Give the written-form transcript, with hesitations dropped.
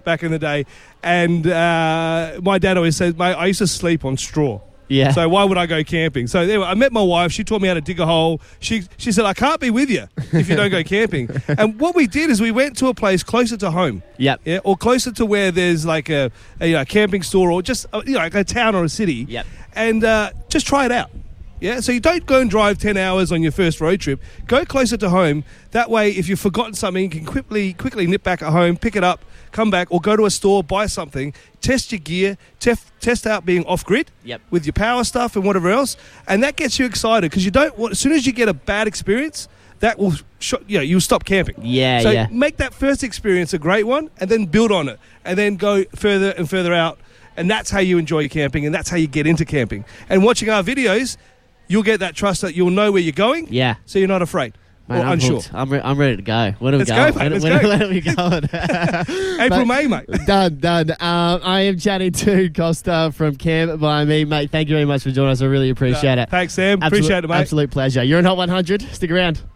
back in the day. And my dad always said, mate, I used to sleep on straw. Yeah. So why would I go camping? So there, I met my wife. She taught me how to dig a hole. She said, I can't be with you if you don't go camping. And what we did is we went to a place closer to home. Yep. Yeah, or closer to where there's like a camping store or just like a town or a city. Yep. And just try it out. Yeah, so you don't go and drive 10 hours on your first road trip. Go closer to home. That way, if you've forgotten something, you can quickly nip back at home, pick it up, come back, or go to a store, buy something, test your gear, test out being off-grid with your power stuff and whatever else, and that gets you excited because you don't want, as soon as you get a bad experience, that will you'll stop camping. So make that first experience a great one, and then build on it, and then go further and further out, and that's how you enjoy camping, and that's how you get into camping. And watching our videos, you'll get that trust that you'll know where you're going. Yeah. So you're not afraid. Man, or unsure. I'm ready to go. When are we going? When are we going? April, May, mate. Done. I am chatting to Costa from Camp By Me, mate. Thank you very much for joining us. I really appreciate it. Thanks, Sam. Appreciate it, mate. Absolute pleasure. You're in Hot 100. Stick around.